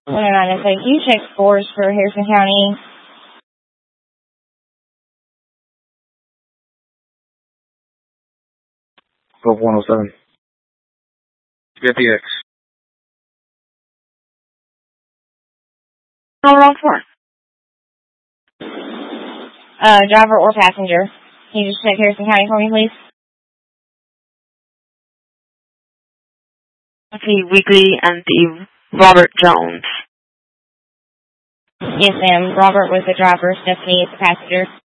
109, so you check scores for Harrison County. Go 107. Get the X. How wrong for? Driver or passenger. Can you just check Harrison County for me, please? Okay, Weekly and the Robert Jones. Yes, ma'am. Robert was the driver, Stephanie is the passenger.